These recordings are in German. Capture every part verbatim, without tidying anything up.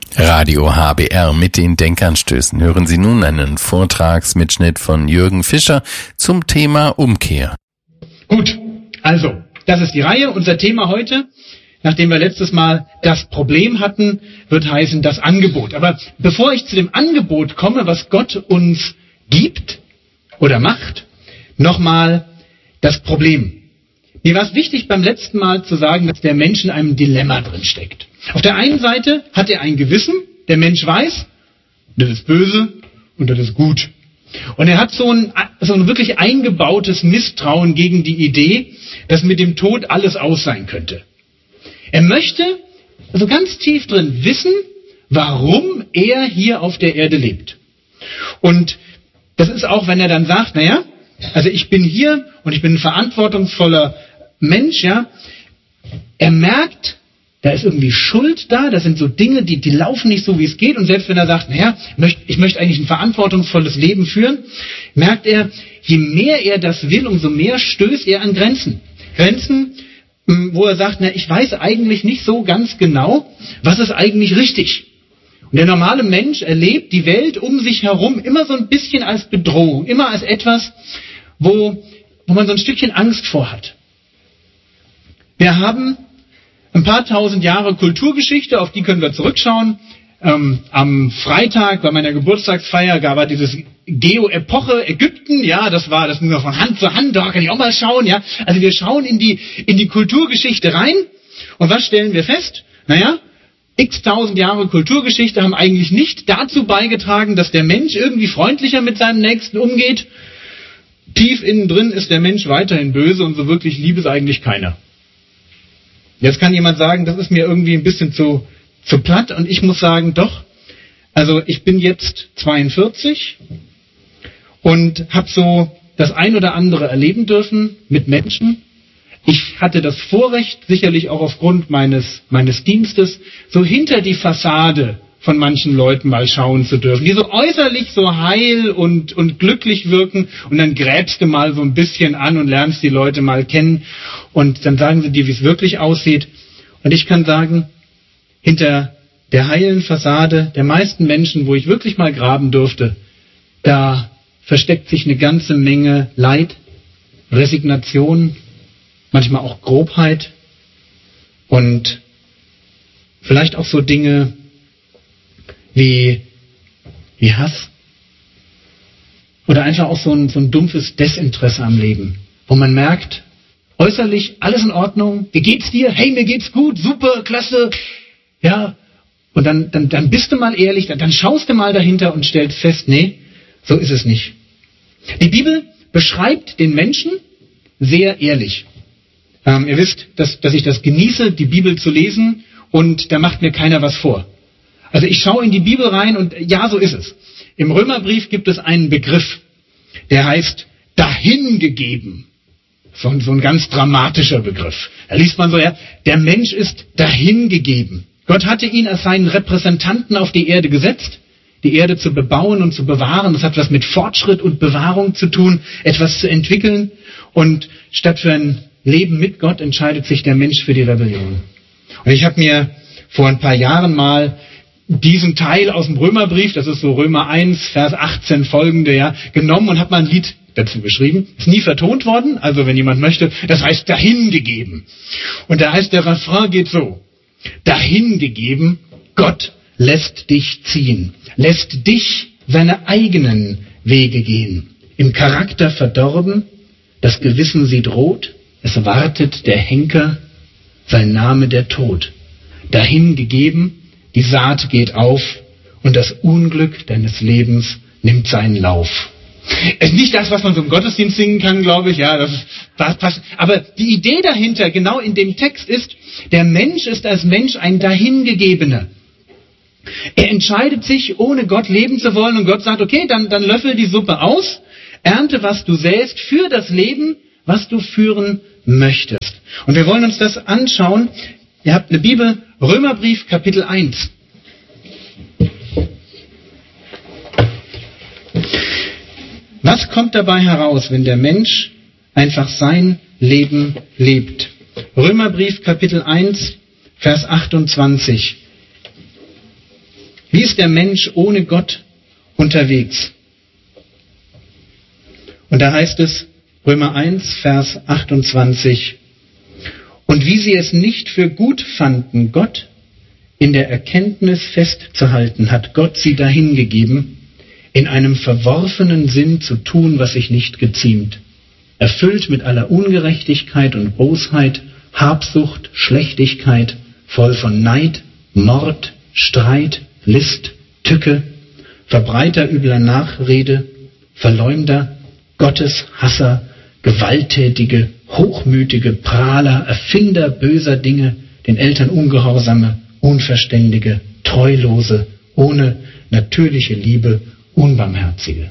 Radio H B R mit den Denkanstößen. Hören Sie nun einen Vortragsmitschnitt von Jürgen Fischer zum Thema Umkehr. Gut, also, das ist die Reihe. Unser Thema heute, nachdem wir letztes Mal das Problem hatten, wird heißen das Angebot. Aber bevor ich zu dem Angebot komme, was Gott uns gibt oder macht, nochmal das Problem. Mir war es wichtig, beim letzten Mal zu sagen, dass der Mensch in einem Dilemma drin steckt. Auf der einen Seite hat er ein Gewissen, der Mensch weiß, das ist böse und das ist gut. Und er hat so ein, so ein wirklich eingebautes Misstrauen gegen die Idee, dass mit dem Tod alles aus sein könnte. Er möchte also ganz tief drin wissen, warum er hier auf der Erde lebt. Und das ist auch, wenn er dann sagt, naja, also ich bin hier und ich bin ein verantwortungsvoller Mensch, ja. Er merkt, da ist irgendwie Schuld da, das sind so Dinge, die, die laufen nicht so, wie es geht. Und selbst wenn er sagt, naja, ich möchte eigentlich ein verantwortungsvolles Leben führen, merkt er, je mehr er das will, umso mehr stößt er an Grenzen. Grenzen, wo er sagt, na, ich weiß eigentlich nicht so ganz genau, was ist eigentlich richtig. Und der normale Mensch erlebt die Welt um sich herum immer so ein bisschen als Bedrohung, immer als etwas, wo, wo man so ein Stückchen Angst vor hat. Wir haben ein paar tausend Jahre Kulturgeschichte, auf die können wir zurückschauen. Ähm, am Freitag bei meiner Geburtstagsfeier gab es dieses Geo-Epoche Ägypten, ja, das war das nur von Hand zu Hand, da kann ich auch mal schauen, ja. Also wir schauen in die, in die Kulturgeschichte rein und was stellen wir fest? Naja, x tausend Jahre Kulturgeschichte haben eigentlich nicht dazu beigetragen, dass der Mensch irgendwie freundlicher mit seinem Nächsten umgeht. Tief innen drin ist der Mensch weiterhin böse und so wirklich lieb ist eigentlich keiner. Jetzt kann jemand sagen, das ist mir irgendwie ein bisschen zu, zu platt und ich muss sagen, doch, also ich bin jetzt zweiundvierzig und habe so das ein oder andere erleben dürfen mit Menschen. Ich hatte das Vorrecht, sicherlich auch aufgrund meines, meines Dienstes, so hinter die Fassade von manchen Leuten mal schauen zu dürfen, die so äußerlich so heil und, und glücklich wirken und dann gräbst du mal so ein bisschen an und lernst die Leute mal kennen und dann sagen sie dir, wie es wirklich aussieht. Und ich kann sagen, hinter der heilen Fassade der meisten Menschen, wo ich wirklich mal graben durfte, da versteckt sich eine ganze Menge Leid, Resignation, manchmal auch Grobheit und vielleicht auch so Dinge wie, wie Hass oder einfach auch so ein, so ein dumpfes Desinteresse am Leben, wo man merkt, äußerlich alles in Ordnung, wie geht's dir? Hey, mir geht's gut, super, klasse, ja, und dann, dann, dann bist du mal ehrlich, dann, dann schaust du mal dahinter und stellst fest, nee, so ist es nicht. Die Bibel beschreibt den Menschen sehr ehrlich. Ähm, ihr wisst, dass, dass ich das genieße, die Bibel zu lesen und da macht mir keiner was vor. Also ich schaue in die Bibel rein und ja, so ist es. Im Römerbrief gibt es einen Begriff, der heißt dahingegeben. So ein, so ein ganz dramatischer Begriff. Da liest man so, ja, der Mensch ist dahingegeben. Gott hatte ihn als seinen Repräsentanten auf die Erde gesetzt, die Erde zu bebauen und zu bewahren. Das hat was mit Fortschritt und Bewahrung zu tun, etwas zu entwickeln. Und statt für ein Leben mit Gott entscheidet sich der Mensch für die Rebellion. Und ich habe mir vor ein paar Jahren mal diesen Teil aus dem Römerbrief, das ist so Römer eins, Vers achtzehn folgende, ja, genommen und habe mal ein Lied dazu geschrieben. Ist nie vertont worden, also wenn jemand möchte, das heißt dahingegeben. Und da heißt der Refrain geht so: Dahingegeben, Gott lässt dich ziehen, lässt dich seine eigenen Wege gehen. Im Charakter verdorben, das Gewissen sieht rot, es wartet der Henker, sein Name der Tod. Dahingegeben, die Saat geht auf und das Unglück deines Lebens nimmt seinen Lauf. Es ist nicht das, was man so im Gottesdienst singen kann, glaube ich, ja, das, das passt. Aber die Idee dahinter, genau in dem Text ist, der Mensch ist als Mensch ein Dahingegebener. Er entscheidet sich, ohne Gott leben zu wollen und Gott sagt, okay, dann, dann löffel die Suppe aus, ernte, was du säst, für das Leben, was du führen möchtest. Und wir wollen uns das anschauen. Ihr habt eine Bibel, Römerbrief, Kapitel eins. Was kommt dabei heraus, wenn der Mensch einfach sein Leben lebt? Römerbrief, Kapitel eins, Vers achtundzwanzig. Wie ist der Mensch ohne Gott unterwegs? Und da heißt es, Römer eins, Vers achtundzwanzig, und wie sie es nicht für gut fanden, Gott in der Erkenntnis festzuhalten, hat Gott sie dahingegeben, in einem verworfenen Sinn zu tun, was sich nicht geziemt, erfüllt mit aller Ungerechtigkeit und Bosheit, Habsucht, Schlechtigkeit, voll von Neid, Mord, Streit, List, Tücke, Verbreiter übler Nachrede, Verleumder, Gotteshasser, Gewalttätige, Hochmütige, Prahler, Erfinder böser Dinge, den Eltern Ungehorsame, Unverständige, Treulose, ohne natürliche Liebe, Unbarmherzige.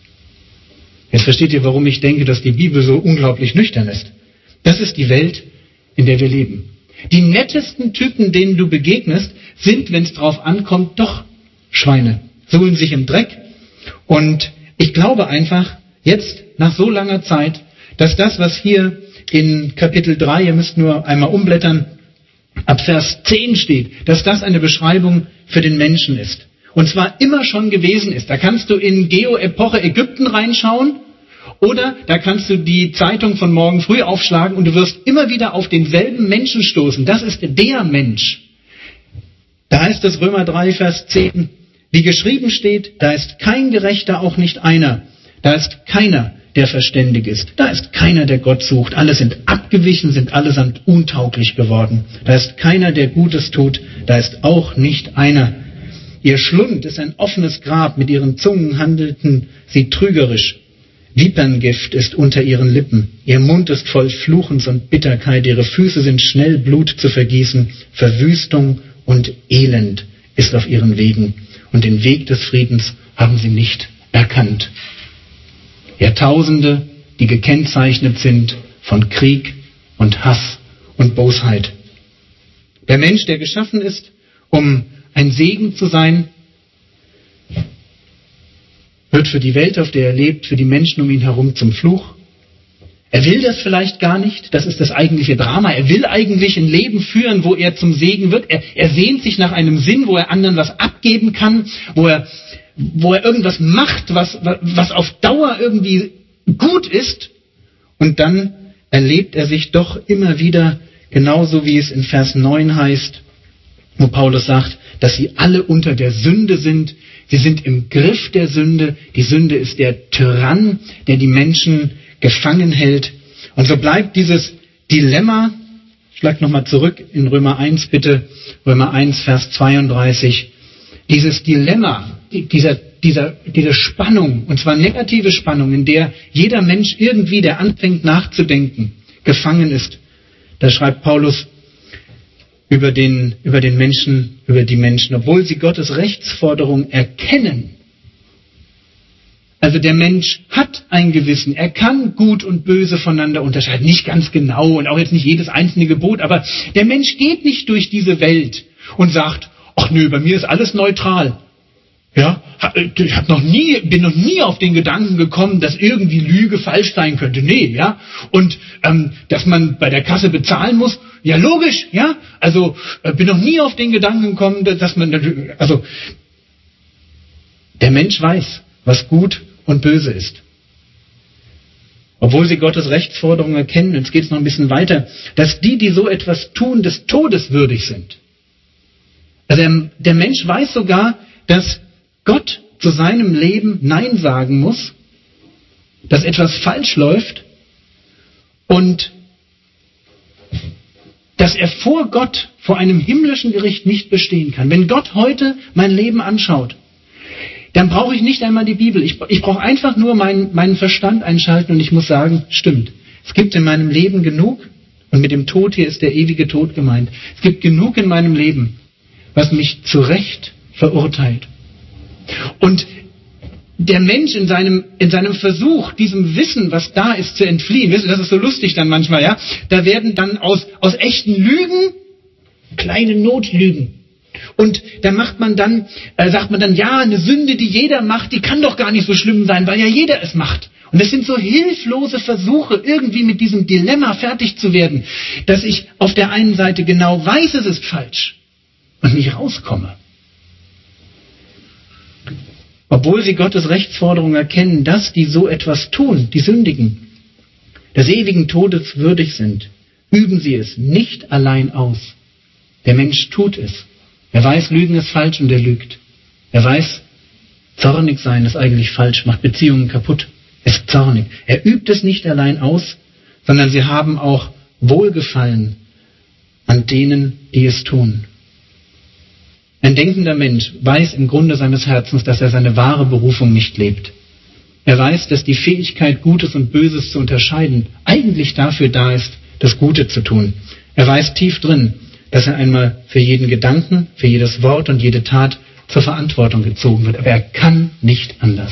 Jetzt versteht ihr, warum ich denke, dass die Bibel so unglaublich nüchtern ist. Das ist die Welt, in der wir leben. Die nettesten Typen, denen du begegnest, sind, wenn es drauf ankommt, doch Schweine. Suhlen sich im Dreck. Und ich glaube einfach, jetzt, nach so langer Zeit, dass das, was hier in Kapitel drei, ihr müsst nur einmal umblättern, ab Vers zehn steht, dass das eine Beschreibung für den Menschen ist. Und zwar immer schon gewesen ist. Da kannst du in Geo-Epoche Ägypten reinschauen oder da kannst du die Zeitung von morgen früh aufschlagen und du wirst immer wieder auf denselben Menschen stoßen. Das ist der Mensch. Da heißt es Römer drei, Vers zehn, wie geschrieben steht, da ist kein Gerechter, auch nicht einer. Da ist keiner, der verständig ist. Da ist keiner, der Gott sucht. Alle sind abgewichen, sind allesamt untauglich geworden. Da ist keiner, der Gutes tut. Da ist auch nicht einer. Ihr Schlund ist ein offenes Grab, mit ihren Zungen handelten sie trügerisch. Viperngift ist unter ihren Lippen. Ihr Mund ist voll Fluchens und Bitterkeit. Ihre Füße sind schnell, Blut zu vergießen. Verwüstung und Elend ist auf ihren Wegen. Und den Weg des Friedens haben sie nicht erkannt. Jahrtausende, die gekennzeichnet sind von Krieg und Hass und Bosheit. Der Mensch, der geschaffen ist, um ein Segen zu sein, wird für die Welt, auf der er lebt, für die Menschen um ihn herum zum Fluch. Er will das vielleicht gar nicht, das ist das eigentliche Drama. Er will eigentlich ein Leben führen, wo er zum Segen wird. Er, er sehnt sich nach einem Sinn, wo er anderen was abgeben kann, wo er wo er irgendwas macht, was, was auf Dauer irgendwie gut ist. Und dann erlebt er sich doch immer wieder, genauso wie es in Vers neun heißt, wo Paulus sagt, dass sie alle unter der Sünde sind. Sie sind im Griff der Sünde. Die Sünde ist der Tyrann, der die Menschen gefangen hält. Und so bleibt dieses Dilemma, schlag nochmal zurück in Römer eins bitte, Römer eins, Vers zweiunddreißig, dieses Dilemma, Dieser, dieser, diese Spannung, und zwar negative Spannung, in der jeder Mensch irgendwie, der anfängt nachzudenken, gefangen ist. Da schreibt Paulus über den, über den Menschen, über die Menschen, obwohl sie Gottes Rechtsforderung erkennen. Also der Mensch hat ein Gewissen, er kann Gut und Böse voneinander unterscheiden, nicht ganz genau und auch jetzt nicht jedes einzelne Gebot, aber der Mensch geht nicht durch diese Welt und sagt, ach nö, bei mir ist alles neutral. Ja, ich hab noch nie, bin noch nie auf den Gedanken gekommen, dass irgendwie Lüge falsch sein könnte. Nee, ja. Und ähm, dass man bei der Kasse bezahlen muss, ja logisch, ja. Also äh, bin noch nie auf den Gedanken gekommen, dass man, also der Mensch weiß, was gut und böse ist. Obwohl sie Gottes Rechtsforderungen erkennen, jetzt geht es noch ein bisschen weiter, dass die, die so etwas tun, des Todes würdig sind. Also der, der Mensch weiß sogar, dass Gott zu seinem Leben Nein sagen muss, dass etwas falsch läuft und dass er vor Gott, vor einem himmlischen Gericht nicht bestehen kann. Wenn Gott heute mein Leben anschaut, dann brauche ich nicht einmal die Bibel. Ich, ich brauche einfach nur meinen, meinen Verstand einschalten und ich muss sagen, stimmt. Es gibt in meinem Leben genug, und mit dem Tod hier ist der ewige Tod gemeint, es gibt genug in meinem Leben, was mich zu Recht verurteilt. Und der Mensch in seinem, in seinem Versuch, diesem Wissen, was da ist, zu entfliehen, das ist so lustig dann manchmal, ja, da werden dann aus, aus echten Lügen kleine Notlügen. Und da macht man dann, äh, sagt man dann, ja, eine Sünde, die jeder macht, die kann doch gar nicht so schlimm sein, weil ja jeder es macht. Und es sind so hilflose Versuche, irgendwie mit diesem Dilemma fertig zu werden, dass ich auf der einen Seite genau weiß, es ist falsch und nicht rauskomme. obwohl sie Gottes Rechtsforderung erkennen, dass die so etwas tun, die Sündigen, des ewigen Todes würdig sind, üben sie es nicht allein aus. Der Mensch tut es. Er weiß, Lügen ist falsch und er lügt. Er weiß, zornig sein ist eigentlich falsch, macht Beziehungen kaputt, ist zornig. Er übt es nicht allein aus, sondern sie haben auch Wohlgefallen an denen, die es tun. Ein denkender Mensch weiß im Grunde seines Herzens, dass er seine wahre Berufung nicht lebt. Er weiß, dass die Fähigkeit, Gutes und Böses zu unterscheiden, eigentlich dafür da ist, das Gute zu tun. Er weiß tief drin, dass er einmal für jeden Gedanken, für jedes Wort und jede Tat zur Verantwortung gezogen wird. Aber er kann nicht anders.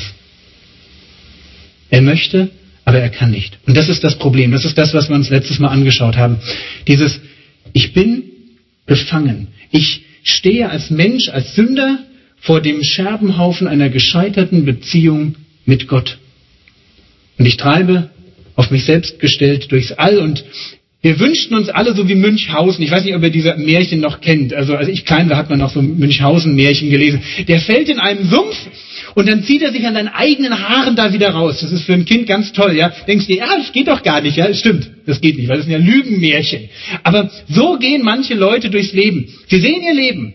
Er möchte, aber er kann nicht. Und das ist das Problem. Das ist das, was wir uns letztes Mal angeschaut haben. Dieses, ich bin befangen. Ich stehe als Mensch, als Sünder vor dem Scherbenhaufen einer gescheiterten Beziehung mit Gott. Und ich treibe auf mich selbst gestellt durchs All und wir wünschten uns alle so wie Münchhausen. Ich weiß nicht, ob ihr diese Märchen noch kennt. Also als ich klein war, hat man noch so Münchhausen-Märchen gelesen. Der fällt in einen Sumpf und dann zieht er sich an seinen eigenen Haaren da wieder raus. Das ist für ein Kind ganz toll, ja. Denkst du, ja, das geht doch gar nicht, ja. Stimmt, das geht nicht, weil das sind ja Lügenmärchen. Aber so gehen manche Leute durchs Leben. Sie sehen ihr Leben.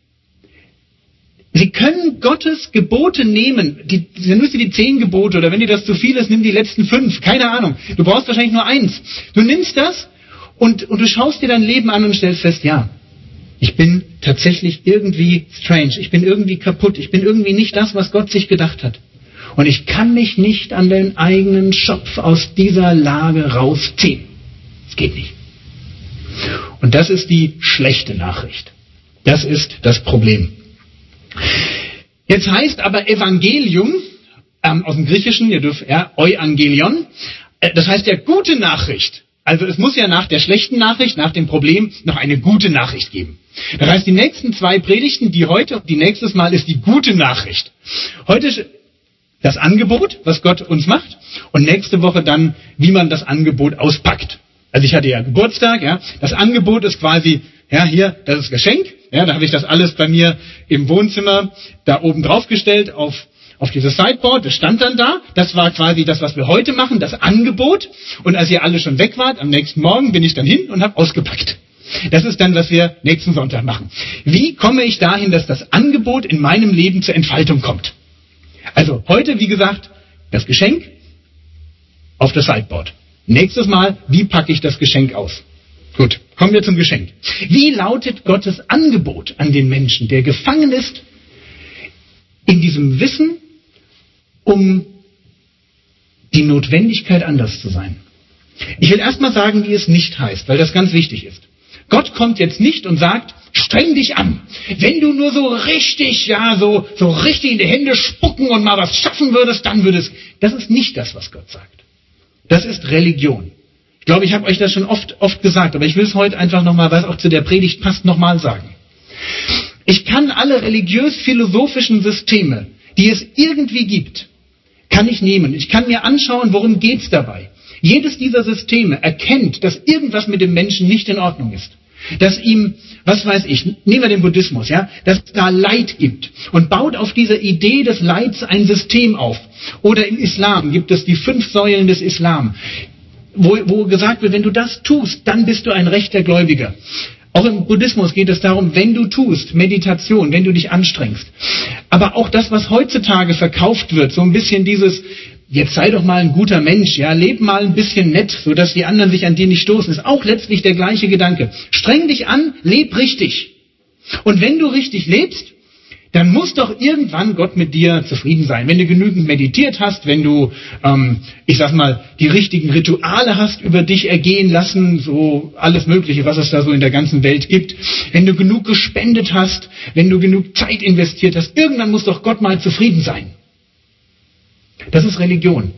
Sie können Gottes Gebote nehmen. Die, dann nimmst du die zehn Gebote oder wenn dir das zu viel ist, nimm die letzten fünf. Keine Ahnung. Du brauchst wahrscheinlich nur eins. Du nimmst das und, und du schaust dir dein Leben an und stellst fest, ja, ich bin tatsächlich irgendwie strange. Ich bin irgendwie kaputt. Ich bin irgendwie nicht das, was Gott sich gedacht hat. Und ich kann mich nicht an den eigenen Schopf aus dieser Lage rausziehen. Es geht nicht. Und das ist die schlechte Nachricht. Das ist das Problem. Jetzt heißt aber Evangelium, ähm, aus dem Griechischen, ihr dürft, ja, Euangelion, äh, das heißt ja gute Nachricht. Also es muss ja nach der schlechten Nachricht, nach dem Problem, noch eine gute Nachricht geben. Das heißt, die nächsten zwei Predigten, die heute und die nächstes Mal, ist die gute Nachricht. Heute das Angebot, was Gott uns macht, und nächste Woche dann, wie man das Angebot auspackt. Also ich hatte ja Geburtstag, ja, das Angebot ist quasi, ja, hier, das ist Geschenk. Ja, da habe ich das alles bei mir im Wohnzimmer da oben drauf gestellt auf, auf dieses Sideboard. Das stand dann da. Das war quasi das, was wir heute machen, das Angebot. Und als ihr alle schon weg wart, am nächsten Morgen bin ich dann hin und habe ausgepackt. Das ist dann, was wir nächsten Sonntag machen. Wie komme ich dahin, dass das Angebot in meinem Leben zur Entfaltung kommt? Also heute, wie gesagt, das Geschenk auf das Sideboard. Nächstes Mal, wie packe ich das Geschenk aus? Gut, kommen wir zum Geschenk. Wie lautet Gottes Angebot an den Menschen, der gefangen ist in diesem Wissen um die Notwendigkeit, anders zu sein? Ich will erst mal sagen, wie es nicht heißt, weil das ganz wichtig ist. Gott kommt jetzt nicht und sagt, streng dich an. Wenn du nur so richtig, ja, so, so richtig in die Hände spucken und mal was schaffen würdest, dann würdest. Das ist nicht das, was Gott sagt. Das ist Religion. Ich glaube, ich habe euch das schon oft, oft gesagt, aber ich will es heute einfach nochmal, weil es auch zu der Predigt passt, nochmal sagen. Ich kann alle religiös-philosophischen Systeme, die es irgendwie gibt, kann ich nehmen. Ich kann mir anschauen, worum geht's dabei. Jedes dieser Systeme erkennt, dass irgendwas mit dem Menschen nicht in Ordnung ist. Dass ihm, was weiß ich, nehmen wir den Buddhismus, ja, dass es da Leid gibt und baut auf dieser Idee des Leids ein System auf. Oder im Islam gibt es die fünf Säulen des Islam. Wo, wo gesagt wird, wenn du das tust, dann bist du ein rechter Gläubiger. Auch im Buddhismus geht es darum, wenn du tust, Meditation, wenn du dich anstrengst. Aber auch das, was heutzutage verkauft wird, so ein bisschen dieses, jetzt sei doch mal ein guter Mensch, ja, leb mal ein bisschen nett, sodass die anderen sich an dir nicht stoßen, ist auch letztlich der gleiche Gedanke. Streng dich an, leb richtig. Und wenn du richtig lebst, dann muss doch irgendwann Gott mit dir zufrieden sein. Wenn du genügend meditiert hast, wenn du, ähm, ich sag mal, die richtigen Rituale hast über dich ergehen lassen, so alles Mögliche, was es da so in der ganzen Welt gibt, wenn du genug gespendet hast, wenn du genug Zeit investiert hast, irgendwann muss doch Gott mal zufrieden sein. Das ist Religion.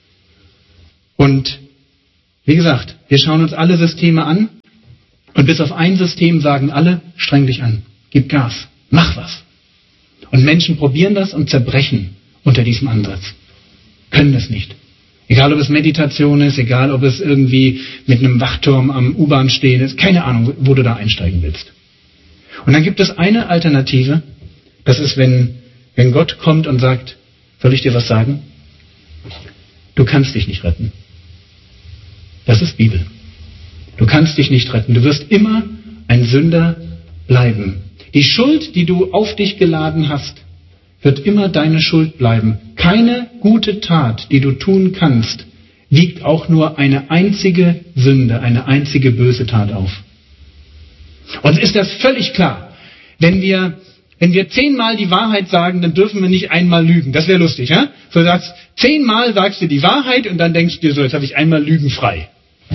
Und wie gesagt, wir schauen uns alle Systeme an und bis auf ein System sagen alle, streng dich an, gib Gas, mach was. Und Menschen probieren das und zerbrechen unter diesem Ansatz. Können es nicht. Egal, ob es Meditation ist, egal, ob es irgendwie mit einem Wachturm am U-Bahn stehen ist. Keine Ahnung, wo du da einsteigen willst. Und dann gibt es eine Alternative. Das ist, wenn, wenn Gott kommt und sagt, Soll ich dir was sagen? Du kannst dich nicht retten. Das ist Bibel. Du kannst dich nicht retten. Du wirst immer ein Sünder bleiben. Die Schuld, die du auf dich geladen hast, wird immer deine Schuld bleiben. Keine gute Tat, die du tun kannst, wiegt auch nur eine einzige Sünde, eine einzige böse Tat auf. Uns ist das völlig klar. Wenn wir, wenn wir zehnmal die Wahrheit sagen, dann dürfen wir nicht einmal lügen. Das wäre lustig, ja? So du sagst, zehnmal sagst du die Wahrheit und dann denkst du dir so, jetzt habe ich einmal lügenfrei.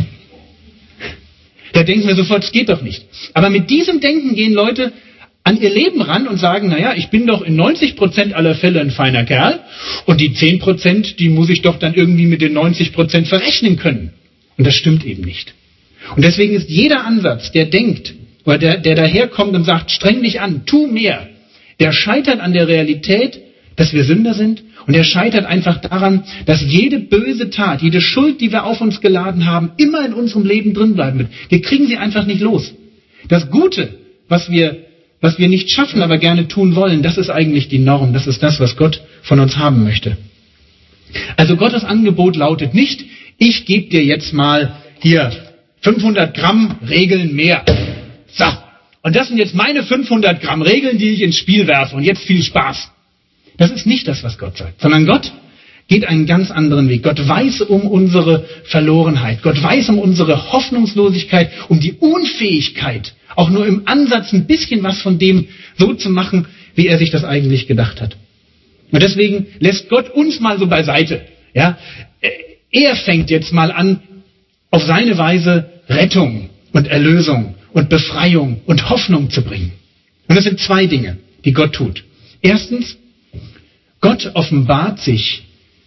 Da denken wir sofort, es geht doch nicht. Aber mit diesem Denken gehen Leute an ihr Leben ran und sagen, naja, ich bin doch in neunzig Prozent aller Fälle ein feiner Kerl und die zehn Prozent, die muss ich doch dann irgendwie mit den neunzig Prozent verrechnen können. Und das stimmt eben nicht. Und deswegen ist jeder Ansatz, der denkt, oder der, der daherkommt und sagt, streng dich an, tu mehr, der scheitert an der Realität, dass wir Sünder sind, und er scheitert einfach daran, dass jede böse Tat, jede Schuld, die wir auf uns geladen haben, immer in unserem Leben drin bleiben wird. Wir kriegen sie einfach nicht los. Das Gute, was wir, was wir nicht schaffen, aber gerne tun wollen, das ist eigentlich die Norm. Das ist das, was Gott von uns haben möchte. Also Gottes Angebot lautet nicht, ich gebe dir jetzt mal hier fünfhundert Gramm Regeln mehr. So, und das sind jetzt meine fünfhundert Gramm Regeln, die ich ins Spiel werfe. Und jetzt viel Spaß. Das ist nicht das, was Gott sagt, sondern Gott geht einen ganz anderen Weg. Gott weiß um unsere Verlorenheit. Gott weiß um unsere Hoffnungslosigkeit, um die Unfähigkeit, auch nur im Ansatz ein bisschen was von dem so zu machen, wie er sich das eigentlich gedacht hat. Und deswegen lässt Gott uns mal so beiseite. Ja, er fängt jetzt mal an, auf seine Weise Rettung und Erlösung und Befreiung und Hoffnung zu bringen. Und das sind zwei Dinge, die Gott tut. Erstens, Gott offenbart sich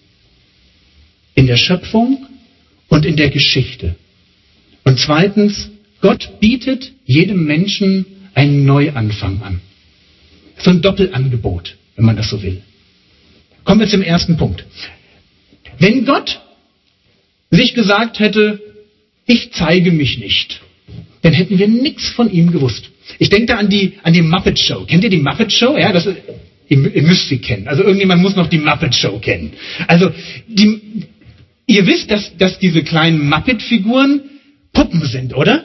in der Schöpfung und in der Geschichte. Und zweitens, Gott bietet jedem Menschen einen Neuanfang an. So ein Doppelangebot, wenn man das so will. Kommen wir zum ersten Punkt. Wenn Gott sich gesagt hätte, ich zeige mich nicht, dann hätten wir nichts von ihm gewusst. Ich denke da an die, an die Muppet Show. Kennt ihr die Muppet Show? Ja, das ist, ihr, ihr müsst sie kennen. Also irgendjemand muss noch die Muppet Show kennen. Also, die, ihr wisst, dass, dass diese kleinen Muppet-Figuren Puppen sind, oder?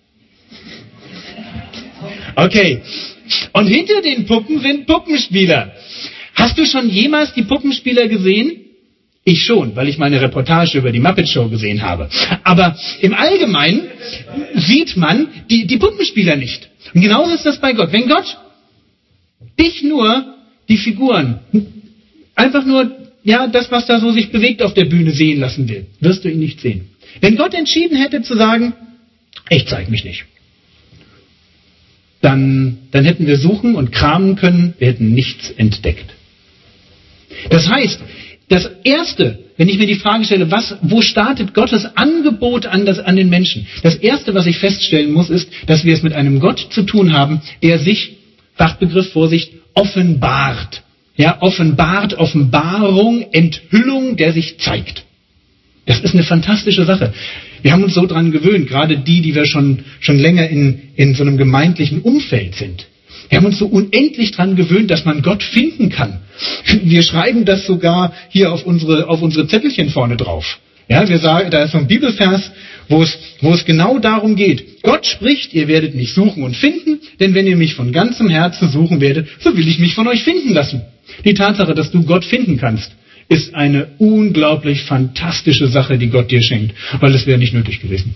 Okay. Und hinter den Puppen sind Puppenspieler. Hast du schon jemals die Puppenspieler gesehen? Ich schon, weil ich meine Reportage über die Muppet Show gesehen habe. Aber im Allgemeinen sieht man die, die Puppenspieler nicht. Und genauso ist das bei Gott. Wenn Gott dich nur, die Figuren, einfach nur, ja, das, was da so sich bewegt auf der Bühne sehen lassen will, wirst du ihn nicht sehen. Wenn Gott entschieden hätte zu sagen, ich zeige mich nicht, dann, dann hätten wir suchen und kramen können, wir hätten nichts entdeckt. Das heißt, das Erste, wenn ich mir die Frage stelle, was, wo startet Gottes Angebot an, das, an den Menschen? Das Erste, was ich feststellen muss, ist, dass wir es mit einem Gott zu tun haben, der sich, Fachbegriff Vorsicht, offenbart. Ja, offenbart, Offenbarung, Enthüllung, der sich zeigt. Das ist eine fantastische Sache. Wir haben uns so dran gewöhnt, gerade die, die wir schon, schon länger in, in so einem gemeindlichen Umfeld sind. Wir haben uns so unendlich dran gewöhnt, dass man Gott finden kann. Wir schreiben das sogar hier auf unsere, auf unsere Zettelchen vorne drauf. Ja, wir sagen, da ist so ein Bibelvers, wo es, wo es genau darum geht. Gott spricht, ihr werdet mich suchen und finden, denn wenn ihr mich von ganzem Herzen suchen werdet, so will ich mich von euch finden lassen. Die Tatsache, dass du Gott finden kannst, ist eine unglaublich fantastische Sache, die Gott dir schenkt, weil es wäre nicht nötig gewesen.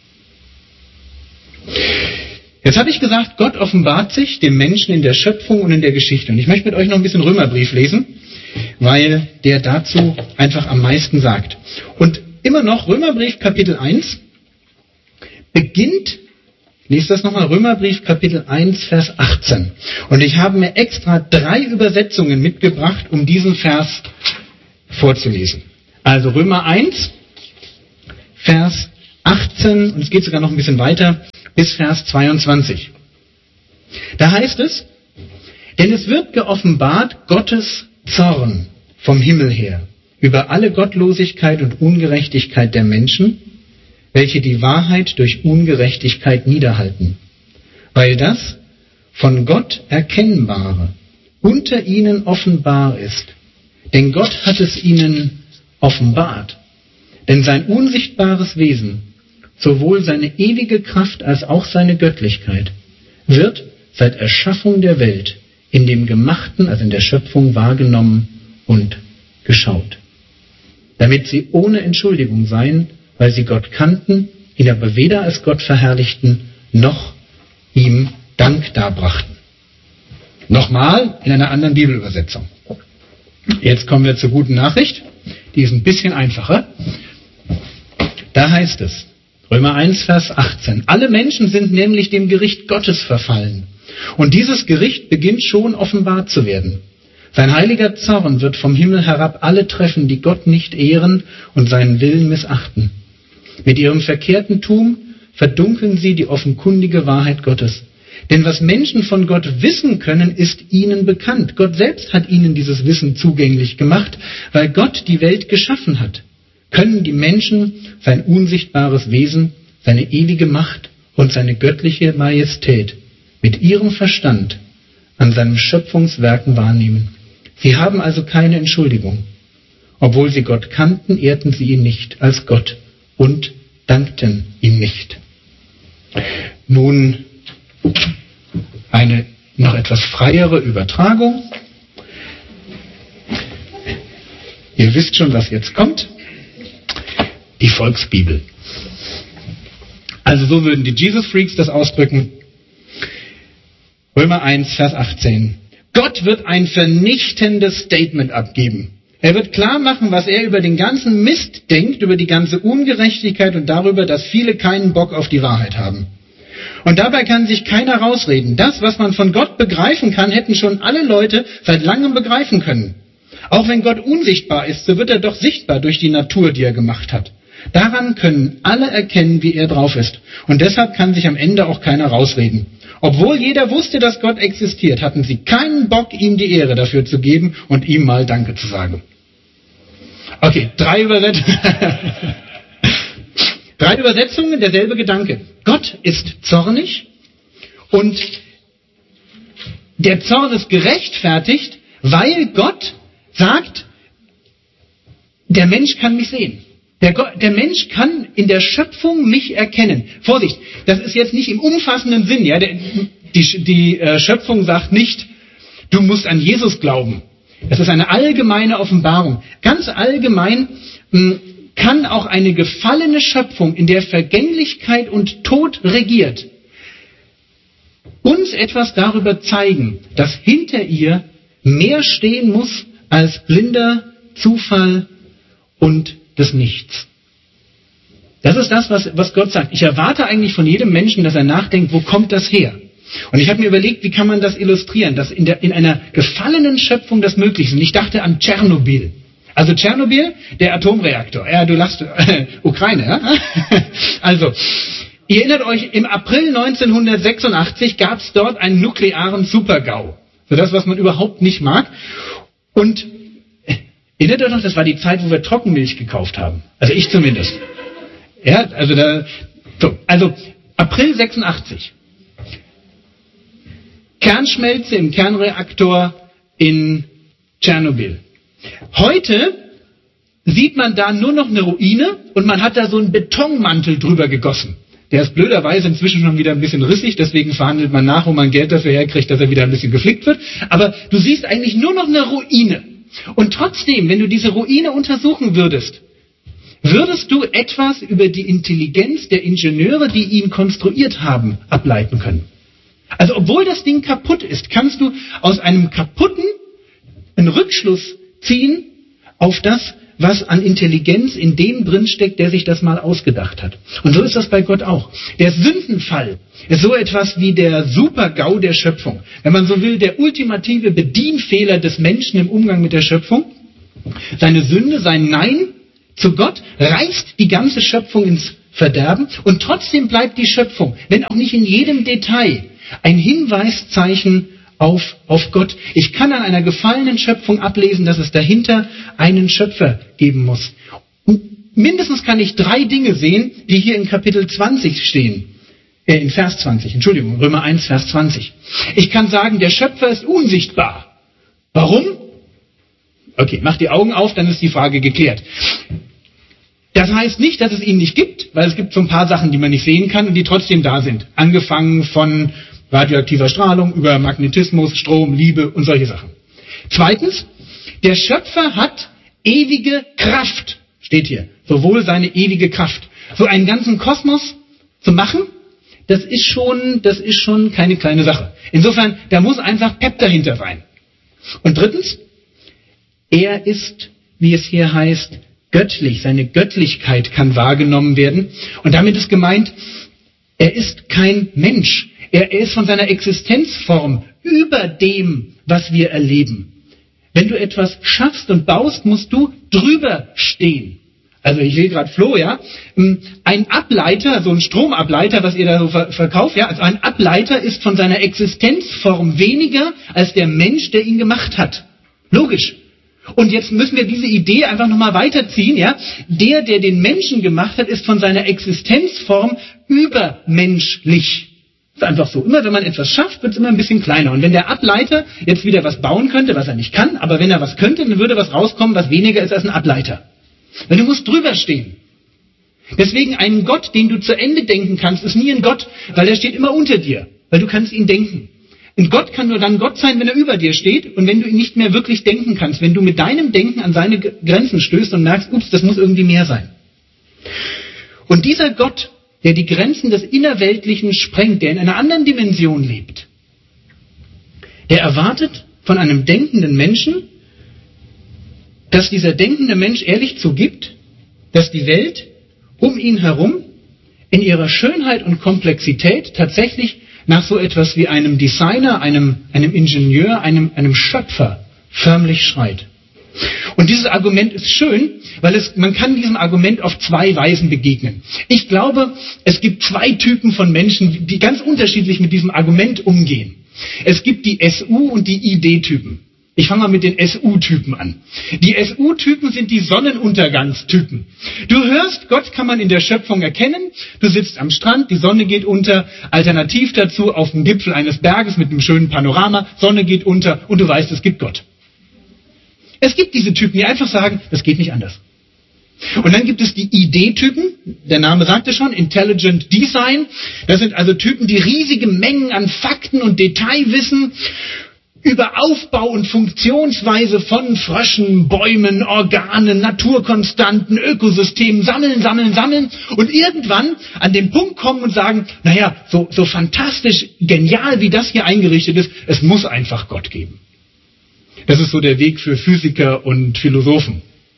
Jetzt habe ich gesagt, Gott offenbart sich dem Menschen in der Schöpfung und in der Geschichte. Und ich möchte mit euch noch ein bisschen Römerbrief lesen, weil der dazu einfach am meisten sagt. Und immer noch Römerbrief Kapitel eins beginnt, lest das nochmal, Römerbrief Kapitel eins, Vers achtzehn. Und ich habe mir extra drei Übersetzungen mitgebracht, um diesen Vers vorzulesen. Also Römer eins, Vers achtzehn, und es geht sogar noch ein bisschen weiter, bis Vers zweiundzwanzig. Da heißt es, denn es wird geoffenbart Gottes Zorn vom Himmel her über alle Gottlosigkeit und Ungerechtigkeit der Menschen, welche die Wahrheit durch Ungerechtigkeit niederhalten, weil das von Gott Erkennbare unter ihnen offenbar ist, Denn Gott hat es ihnen offenbart. Denn sein unsichtbares Wesen, sowohl seine ewige Kraft als auch seine Göttlichkeit, wird seit Erschaffung der Welt in dem Gemachten, also in der Schöpfung, wahrgenommen und geschaut. Damit sie ohne Entschuldigung seien, weil sie Gott kannten, ihn aber weder als Gott verherrlichten, noch ihm Dank darbrachten. Nochmal in einer anderen Bibelübersetzung. Jetzt kommen wir zur guten Nachricht. Die ist ein bisschen einfacher. Da heißt es, Römer eins, Vers achtzehn, alle Menschen sind nämlich dem Gericht Gottes verfallen. Und dieses Gericht beginnt schon offenbar zu werden. Sein heiliger Zorn wird vom Himmel herab alle treffen, die Gott nicht ehren und seinen Willen missachten. Mit ihrem verkehrten Tum verdunkeln sie die offenkundige Wahrheit Gottes. Denn was Menschen von Gott wissen können, ist ihnen bekannt. Gott selbst hat ihnen dieses Wissen zugänglich gemacht, weil Gott die Welt geschaffen hat. Können die Menschen sein unsichtbares Wesen, seine ewige Macht und seine göttliche Majestät mit ihrem Verstand an seinen Schöpfungswerken wahrnehmen. Sie haben also keine Entschuldigung. Obwohl sie Gott kannten, ehrten sie ihn nicht als Gott und dankten ihm nicht. Nun eine noch etwas freiere Übertragung. Ihr wisst schon, was jetzt kommt. Die Volksbibel. Also so würden die Jesus Freaks das ausdrücken. Römer eins, Vers achtzehn. Gott wird ein vernichtendes Statement abgeben. Er wird klar machen, was er über den ganzen Mist denkt, über die ganze Ungerechtigkeit und darüber, dass viele keinen Bock auf die Wahrheit haben. Und dabei kann sich keiner rausreden. Das, was man von Gott begreifen kann, hätten schon alle Leute seit langem begreifen können. Auch wenn Gott unsichtbar ist, so wird er doch sichtbar durch die Natur, die er gemacht hat. Daran können alle erkennen, wie er drauf ist. Und deshalb kann sich am Ende auch keiner rausreden. Obwohl jeder wusste, dass Gott existiert, hatten sie keinen Bock, ihm die Ehre dafür zu geben und ihm mal Danke zu sagen. Okay, drei Übersetzungen. Drei Übersetzungen, derselbe Gedanke. Gott ist zornig und der Zorn ist gerechtfertigt, weil Gott sagt, der Mensch kann mich sehen. Der, Gott, der Mensch kann in der Schöpfung mich erkennen. Vorsicht, das ist jetzt nicht im umfassenden Sinn. Ja? Der, die die äh, Schöpfung sagt nicht, du musst an Jesus glauben. Das ist eine allgemeine Offenbarung. Ganz allgemein mh, kann auch eine gefallene Schöpfung, in der Vergänglichkeit und Tod regiert, uns etwas darüber zeigen, dass hinter ihr mehr stehen muss als blinder Zufall und des Nichts. Das ist das, was, was Gott sagt. Ich erwarte eigentlich von jedem Menschen, dass er nachdenkt, wo kommt das her? Und ich habe mir überlegt, wie kann man das illustrieren, dass in, der, in einer gefallenen Schöpfung das möglich ist. Und ich dachte an Tschernobyl. Also Tschernobyl, der Atomreaktor. Ja, du lachst, äh, Ukraine, ja? Also, ihr erinnert euch, im April neunzehnhundertsechsundachtzig gab es dort einen nuklearen Super-GAU. So das, was man überhaupt nicht mag. Und äh, erinnert euch noch, das war die Zeit, wo wir Trockenmilch gekauft haben. Also ich zumindest. Ja, also da, so, also April sechsundachtzig. Kernschmelze im Kernreaktor in Tschernobyl. Heute sieht man da nur noch eine Ruine und man hat da so einen Betonmantel drüber gegossen. Der ist blöderweise inzwischen schon wieder ein bisschen rissig, deswegen verhandelt man nach, wo man Geld dafür herkriegt, dass er wieder ein bisschen geflickt wird. Aber du siehst eigentlich nur noch eine Ruine. Und trotzdem, wenn du diese Ruine untersuchen würdest, würdest du etwas über die Intelligenz der Ingenieure, die ihn konstruiert haben, ableiten können. Also obwohl das Ding kaputt ist, kannst du aus einem kaputten einen Rückschluss ziehen auf das, was an Intelligenz in dem drinsteckt, der sich das mal ausgedacht hat. Und so ist das bei Gott auch. Der Sündenfall ist so etwas wie der Super-GAU der Schöpfung. Wenn man so will, der ultimative Bedienfehler des Menschen im Umgang mit der Schöpfung. Seine Sünde, sein Nein zu Gott reißt die ganze Schöpfung ins Verderben und trotzdem bleibt die Schöpfung, wenn auch nicht in jedem Detail, ein Hinweiszeichen auf, auf Gott. Ich kann an einer gefallenen Schöpfung ablesen, dass es dahinter einen Schöpfer geben muss. Und mindestens kann ich drei Dinge sehen, die hier in Kapitel zwanzig stehen. Äh, in Vers zwanzig, Entschuldigung, Römer eins, Vers zwanzig. Ich kann sagen, der Schöpfer ist unsichtbar. Warum? Okay, mach die Augen auf, dann ist die Frage geklärt. Das heißt nicht, dass es ihn nicht gibt, weil es gibt so ein paar Sachen, die man nicht sehen kann und die trotzdem da sind. Angefangen von radioaktiver Strahlung über Magnetismus, Strom, Liebe und solche Sachen. Zweitens, der Schöpfer hat ewige Kraft, steht hier. Sowohl seine ewige Kraft. So einen ganzen Kosmos zu machen, das ist schon, das ist schon keine kleine Sache. Insofern, da muss einfach Pep dahinter sein. Und drittens, er ist, wie es hier heißt, göttlich. Seine Göttlichkeit kann wahrgenommen werden. Und damit ist gemeint, er ist kein Mensch. Er, er ist von seiner Existenzform über dem, was wir erleben. Wenn du etwas schaffst und baust, musst du drüber stehen. Also ich will gerade Flo, ja, ein Ableiter, so ein Stromableiter, was ihr da so verkauft, ja, also ein Ableiter ist von seiner Existenzform weniger als der Mensch, der ihn gemacht hat. Logisch. Und jetzt müssen wir diese Idee einfach nochmal weiterziehen, ja. Der, der den Menschen gemacht hat, ist von seiner Existenzform übermenschlich. Das ist einfach so. Immer wenn man etwas schafft, wird es immer ein bisschen kleiner. Und wenn der Ableiter jetzt wieder was bauen könnte, was er nicht kann, aber wenn er was könnte, dann würde was rauskommen, was weniger ist als ein Ableiter. Weil du musst drüber stehen. Deswegen ein Gott, den du zu Ende denken kannst, ist nie ein Gott, weil er steht immer unter dir, weil du kannst ihn denken. Ein Gott kann nur dann Gott sein, wenn er über dir steht und wenn du ihn nicht mehr wirklich denken kannst, wenn du mit deinem Denken an seine Grenzen stößt und merkst, ups, das muss irgendwie mehr sein. Und dieser Gott, der die Grenzen des Innerweltlichen sprengt, der in einer anderen Dimension lebt, der erwartet von einem denkenden Menschen, dass dieser denkende Mensch ehrlich zugibt, dass die Welt um ihn herum in ihrer Schönheit und Komplexität tatsächlich nach so etwas wie einem Designer, einem, einem Ingenieur, einem, einem Schöpfer förmlich schreit. Und dieses Argument ist schön, weil es, man kann diesem Argument auf zwei Weisen begegnen. Ich glaube, es gibt zwei Typen von Menschen, die ganz unterschiedlich mit diesem Argument umgehen. Es gibt die S U- und die I D-Typen. Ich fange mal mit den S U-Typen an. Die S U-Typen sind die Sonnenuntergangstypen. Du hörst, Gott kann man in der Schöpfung erkennen. Du sitzt am Strand, die Sonne geht unter. Alternativ dazu auf dem Gipfel eines Berges mit einem schönen Panorama. Sonne geht unter und du weißt, es gibt Gott. Es gibt diese Typen, die einfach sagen, das geht nicht anders. Und dann gibt es die I D-Typen, der Name sagte schon, Intelligent Design. Das sind also Typen, die riesige Mengen an Fakten und Detailwissen über Aufbau und Funktionsweise von Fröschen, Bäumen, Organen, Naturkonstanten, Ökosystemen sammeln, sammeln, sammeln und irgendwann an den Punkt kommen und sagen, naja, so, so fantastisch, genial, wie das hier eingerichtet ist, es muss einfach Gott geben. Das ist so der Weg für Physiker und Philosophen.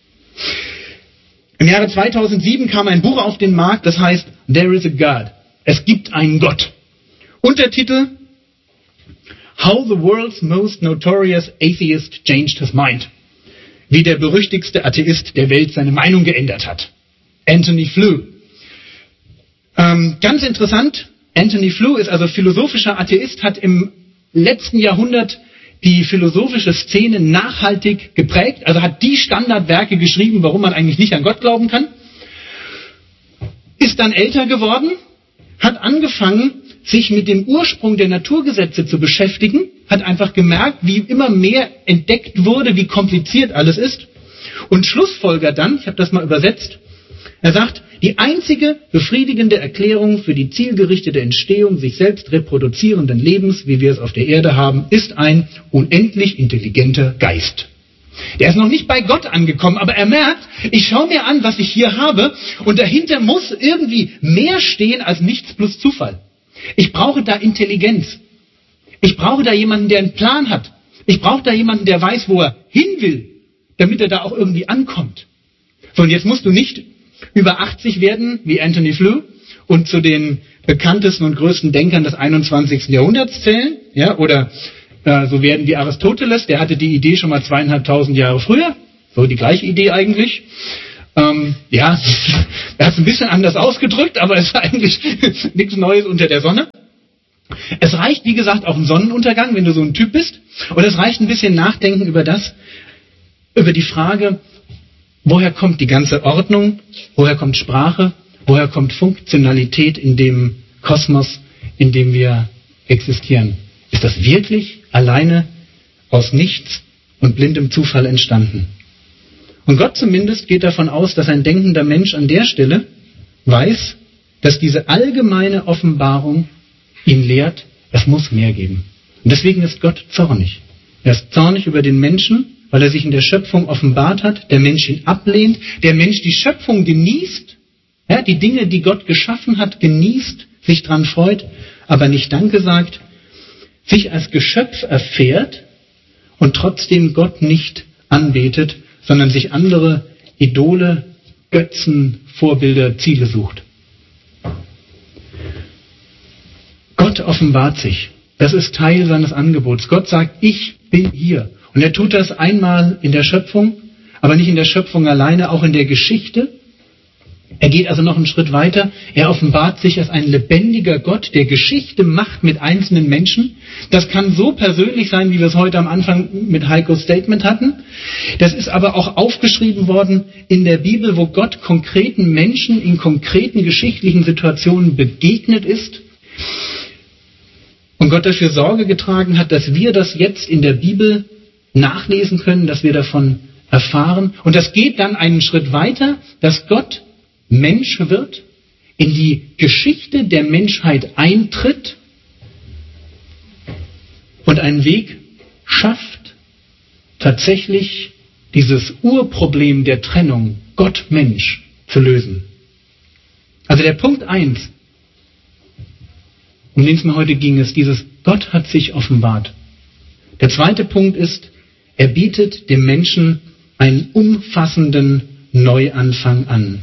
Im Jahre zweitausendsieben kam ein Buch auf den Markt, das heißt There is a God. Es gibt einen Gott. Untertitel How the world's most notorious atheist changed his mind. Wie der berüchtigste Atheist der Welt seine Meinung geändert hat. Anthony Flew. Ähm, ganz interessant, Anthony Flew ist also philosophischer Atheist, hat im letzten Jahrhundert die philosophische Szene nachhaltig geprägt, also hat die Standardwerke geschrieben, warum man eigentlich nicht an Gott glauben kann. Ist dann älter geworden, hat angefangen, sich mit dem Ursprung der Naturgesetze zu beschäftigen, hat einfach gemerkt, wie immer mehr entdeckt wurde, wie kompliziert alles ist und schlussfolgert dann, ich habe das mal übersetzt, er sagt, die einzige befriedigende Erklärung für die zielgerichtete Entstehung sich selbst reproduzierenden Lebens, wie wir es auf der Erde haben, ist ein unendlich intelligenter Geist. Der ist noch nicht bei Gott angekommen, aber er merkt, ich schaue mir an, was ich hier habe und dahinter muss irgendwie mehr stehen als nichts plus Zufall. Ich brauche da Intelligenz. Ich brauche da jemanden, der einen Plan hat. Ich brauche da jemanden, der weiß, wo er hin will, damit er da auch irgendwie ankommt. So, und jetzt musst du nicht über achtzig werden, wie Anthony Flew, und zu den bekanntesten und größten Denkern des einundzwanzigsten Jahrhunderts zählen, ja, oder äh, so werden wie Aristoteles, der hatte die Idee schon mal zweieinhalbtausend Jahre früher, so die gleiche Idee eigentlich. Ähm, ja, er hat es ein bisschen anders ausgedrückt, aber es ist eigentlich nichts Neues unter der Sonne. Es reicht, wie gesagt, auch ein Sonnenuntergang, wenn du so ein Typ bist, und es reicht ein bisschen Nachdenken über das, über die Frage, woher kommt die ganze Ordnung, woher kommt Sprache, woher kommt Funktionalität in dem Kosmos, in dem wir existieren. Ist das wirklich alleine aus nichts und blindem Zufall entstanden. Und Gott zumindest geht davon aus, dass ein denkender Mensch an der Stelle weiß, dass diese allgemeine Offenbarung ihn lehrt, es muss mehr geben. Und deswegen ist Gott zornig. Er ist zornig über den Menschen, weil er sich in der Schöpfung offenbart hat, der Mensch ihn ablehnt, der Mensch die Schöpfung genießt, ja, die Dinge, die Gott geschaffen hat, genießt, sich dran freut, aber nicht Danke sagt, sich als Geschöpf erfährt und trotzdem Gott nicht anbetet, sondern sich andere Idole, Götzen, Vorbilder, Ziele sucht. Gott offenbart sich. Das ist Teil seines Angebots. Gott sagt, ich bin hier. Und er tut das einmal in der Schöpfung, aber nicht in der Schöpfung alleine, auch in der Geschichte. Er geht also noch einen Schritt weiter. Er offenbart sich als ein lebendiger Gott, der Geschichte macht mit einzelnen Menschen. Das kann so persönlich sein, wie wir es heute am Anfang mit Heikos Statement hatten. Das ist aber auch aufgeschrieben worden in der Bibel, wo Gott konkreten Menschen in konkreten geschichtlichen Situationen begegnet ist. Und Gott dafür Sorge getragen hat, dass wir das jetzt in der Bibel nachlesen können, dass wir davon erfahren. Und das geht dann einen Schritt weiter, dass Gott Mensch wird, in die Geschichte der Menschheit eintritt und einen Weg schafft, tatsächlich dieses Urproblem der Trennung Gott-Mensch zu lösen. Also der Punkt eins, um den es mir heute ging, ist dieses Gott hat sich offenbart. Der zweite Punkt ist, er bietet dem Menschen einen umfassenden Neuanfang an.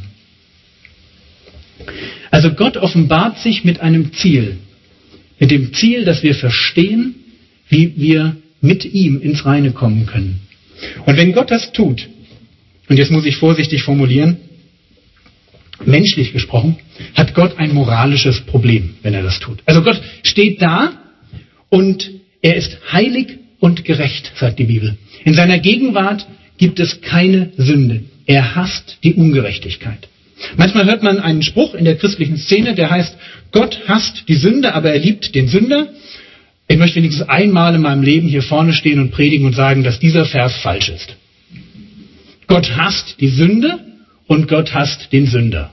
Also Gott offenbart sich mit einem Ziel. Mit dem Ziel, dass wir verstehen, wie wir mit ihm ins Reine kommen können. Und wenn Gott das tut, und jetzt muss ich vorsichtig formulieren, menschlich gesprochen, hat Gott ein moralisches Problem, wenn er das tut. Also Gott steht da und er ist heilig und gerecht, sagt die Bibel. In seiner Gegenwart gibt es keine Sünde. Er hasst die Ungerechtigkeit. Manchmal hört man einen Spruch in der christlichen Szene, der heißt, Gott hasst die Sünde, aber er liebt den Sünder. Ich möchte wenigstens einmal in meinem Leben hier vorne stehen und predigen und sagen, dass dieser Vers falsch ist. Gott hasst die Sünde und Gott hasst den Sünder.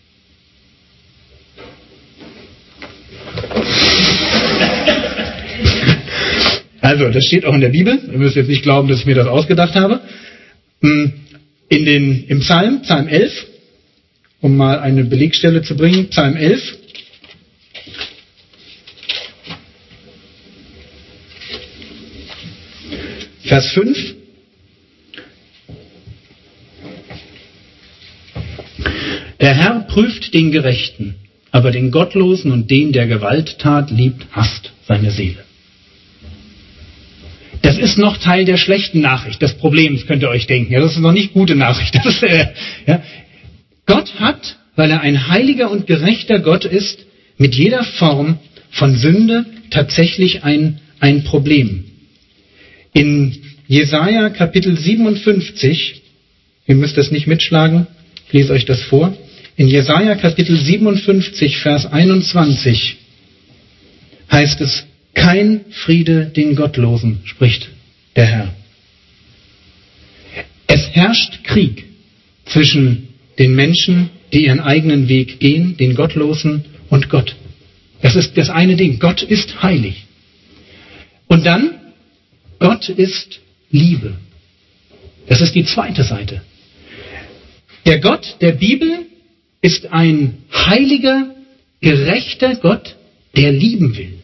Also, das steht auch in der Bibel. Ihr müsst jetzt nicht glauben, dass ich mir das ausgedacht habe. In den, im Psalm, Psalm elf, um mal eine Belegstelle zu bringen, Psalm elf. Vers fünf. Der Herr prüft den Gerechten, aber den Gottlosen und den, der Gewalttat liebt, hasst seine Seele. Das ist noch Teil der schlechten Nachricht, des Problems, könnt ihr euch denken. Ja, das ist noch nicht gute Nachricht. Das ist, äh, ja. Gott hat, weil er ein heiliger und gerechter Gott ist, mit jeder Form von Sünde tatsächlich ein, ein Problem. In Jesaja Kapitel siebenundfünfzig, ihr müsst das nicht mitschlagen, ich lese euch das vor. In Jesaja Kapitel siebenundfünfzig, Vers einundzwanzig heißt es, kein Friede den Gottlosen, spricht der Herr. Es herrscht Krieg zwischen den Menschen, die ihren eigenen Weg gehen, den Gottlosen und Gott. Das ist das eine Ding. Gott ist heilig. Und dann, Gott ist Liebe. Das ist die zweite Seite. Der Gott der Bibel ist ein heiliger, gerechter Gott, der lieben will.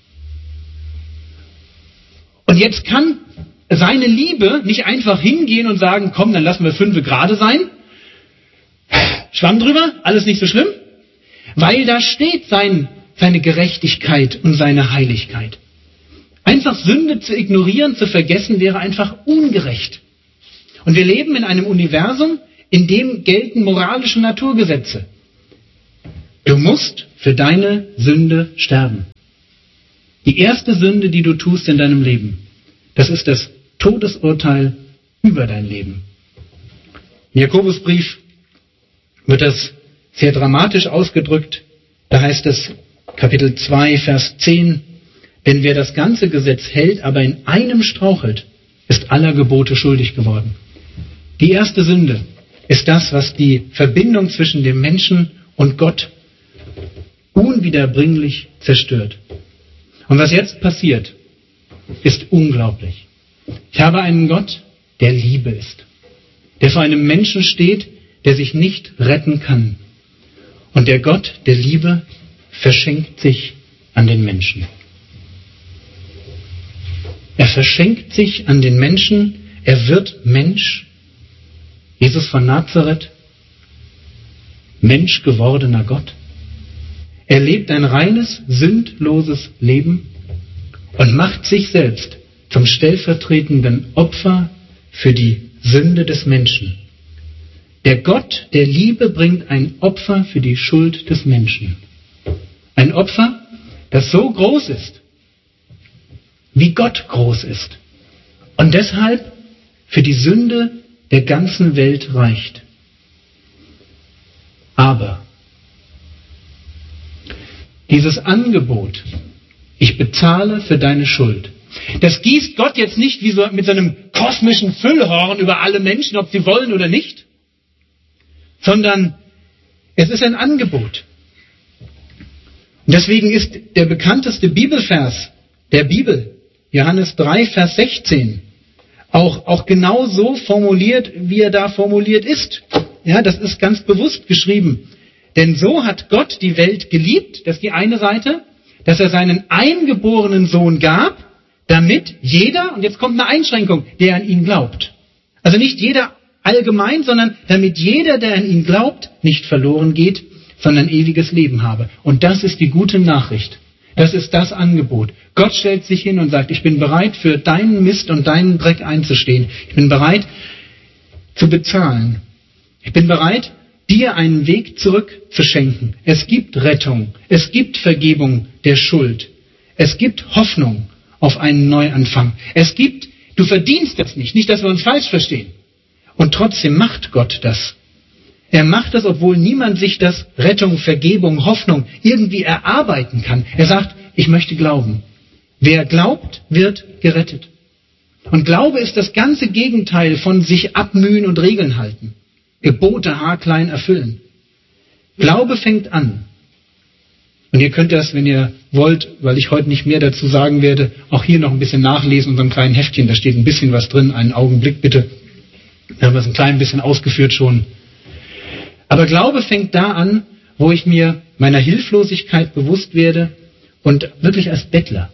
Und jetzt kann seine Liebe nicht einfach hingehen und sagen, komm, dann lassen wir fünfe gerade sein. Schwamm drüber, alles nicht so schlimm. Weil da steht sein, seine Gerechtigkeit und seine Heiligkeit. Einfach Sünde zu ignorieren, zu vergessen, wäre einfach ungerecht. Und wir leben in einem Universum, in dem gelten moralische Naturgesetze. Du musst für deine Sünde sterben. Die erste Sünde, die du tust in deinem Leben, das ist das Todesurteil über dein Leben. Im Jakobusbrief wird das sehr dramatisch ausgedrückt. Da heißt es, Kapitel zwei, Vers zehn, denn wer das ganze Gesetz hält, aber in einem strauchelt, ist aller Gebote schuldig geworden. Die erste Sünde ist das, was die Verbindung zwischen dem Menschen und Gott unwiederbringlich zerstört. Und was jetzt passiert, ist unglaublich. Ich habe einen Gott, der Liebe ist, der vor einem Menschen steht, der sich nicht retten kann. Und der Gott der Liebe verschenkt sich an den Menschen. Er verschenkt sich an den Menschen, er wird Mensch. Jesus von Nazareth, Mensch gewordener Gott. Er lebt ein reines, sündloses Leben und macht sich selbst zum stellvertretenden Opfer für die Sünde des Menschen. Der Gott der Liebe bringt ein Opfer für die Schuld des Menschen. Ein Opfer, das so groß ist, wie Gott groß ist und deshalb für die Sünde der ganzen Welt reicht. Aber dieses Angebot, ich bezahle für deine Schuld, das gießt Gott jetzt nicht wie so mit so einem kosmischen Füllhorn über alle Menschen, ob sie wollen oder nicht, sondern es ist ein Angebot. Und deswegen ist der bekannteste Bibelvers der Bibel, Johannes drei, Vers sechzehn, auch, auch genau so formuliert, wie er da formuliert ist. Ja, das ist ganz bewusst geschrieben. Denn so hat Gott die Welt geliebt, das ist die eine Seite, dass er seinen eingeborenen Sohn gab, damit jeder, und jetzt kommt eine Einschränkung, der an ihn glaubt. Also nicht jeder allgemein, sondern damit jeder, der an ihn glaubt, nicht verloren geht, sondern ewiges Leben habe. Und das ist die gute Nachricht. Das ist das Angebot. Gott stellt sich hin und sagt, ich bin bereit, für deinen Mist und deinen Dreck einzustehen. Ich bin bereit, zu bezahlen. Ich bin bereit, dir einen Weg zurück zu schenken. Es gibt Rettung. Es gibt Vergebung der Schuld. Es gibt Hoffnung auf einen Neuanfang. Es gibt, du verdienst das nicht. Nicht, dass wir uns falsch verstehen. Und trotzdem macht Gott das. Er macht das, obwohl niemand sich das Rettung, Vergebung, Hoffnung irgendwie erarbeiten kann. Er sagt, ich möchte glauben. Wer glaubt, wird gerettet. Und Glaube ist das ganze Gegenteil von sich abmühen und Regeln halten. Gebote haarklein erfüllen. Glaube fängt an. Und ihr könnt das, wenn ihr wollt, weil ich heute nicht mehr dazu sagen werde, auch hier noch ein bisschen nachlesen in so einem kleinen Heftchen. Da steht ein bisschen was drin. Einen Augenblick bitte. Da haben wir es ein klein bisschen ausgeführt schon. Aber Glaube fängt da an, wo ich mir meiner Hilflosigkeit bewusst werde und wirklich als Bettler.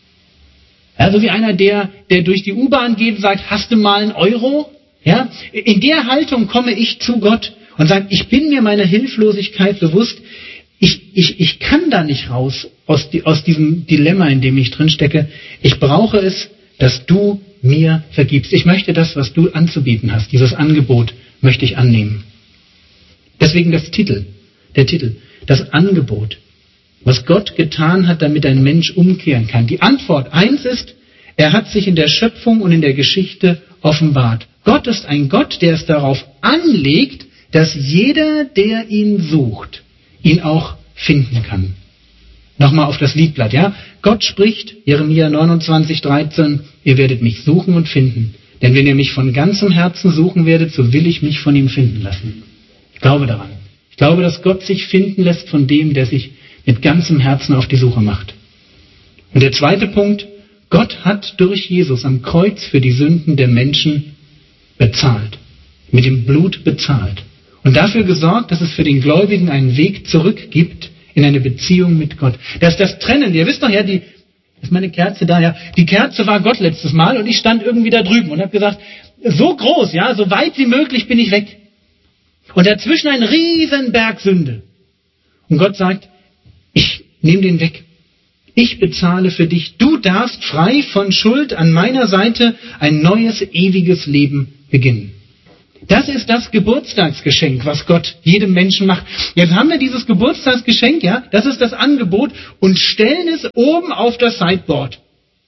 Ja, so wie einer, der, der durch die U-Bahn geht und sagt, hast du mal einen Euro? Ja, in der Haltung komme ich zu Gott und sage, ich bin mir meiner Hilflosigkeit bewusst. Ich, ich, ich kann da nicht raus aus, die, aus diesem Dilemma, in dem ich drin stecke. Ich brauche es, dass du mir vergibst. Ich möchte das, was du anzubieten hast, dieses Angebot, möchte ich annehmen. Deswegen das Titel, der Titel, das Angebot, was Gott getan hat, damit ein Mensch umkehren kann. Die Antwort eins ist, er hat sich in der Schöpfung und in der Geschichte offenbart. Gott ist ein Gott, der es darauf anlegt, dass jeder, der ihn sucht, ihn auch finden kann. Nochmal auf das Liedblatt, ja? Gott spricht, Jeremia neunundzwanzig, dreizehn, ihr werdet mich suchen und finden. Denn wenn ihr mich von ganzem Herzen suchen werdet, so will ich mich von ihm finden lassen. Ich glaube daran. Ich glaube, dass Gott sich finden lässt von dem, der sich mit ganzem Herzen auf die Suche macht. Und der zweite Punkt, Gott hat durch Jesus am Kreuz für die Sünden der Menschen bezahlt. Mit dem Blut bezahlt. Und dafür gesorgt, dass es für den Gläubigen einen Weg zurück gibt in eine Beziehung mit Gott. Das ist das Trennen. Ihr wisst doch ja, die, ist meine Kerze da, ja. Die Kerze war Gott letztes Mal und ich stand irgendwie da drüben und habe gesagt, so groß, ja, so weit wie möglich bin ich weg. Und dazwischen ein riesen Berg Sünde. Und Gott sagt, ich nehme den weg. Ich bezahle für dich. Du darfst frei von Schuld an meiner Seite ein neues, ewiges Leben beginnen. Das ist das Geburtstagsgeschenk, was Gott jedem Menschen macht. Jetzt haben wir dieses Geburtstagsgeschenk, ja, das ist das Angebot und stellen es oben auf das Sideboard.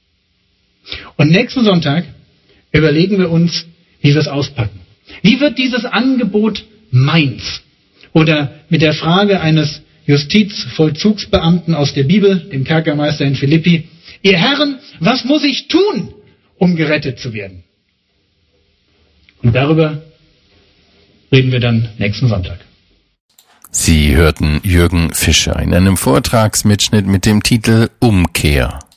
Und nächsten Sonntag überlegen wir uns, wie wir es auspacken. Wie wird dieses Angebot meins? Oder mit der Frage eines Justizvollzugsbeamten aus der Bibel, dem Kerkermeister in Philippi, ihr Herren, was muss ich tun, um gerettet zu werden? Und darüber reden wir dann nächsten Sonntag. Sie hörten Jürgen Fischer in einem Vortragsmitschnitt mit dem Titel Umkehr.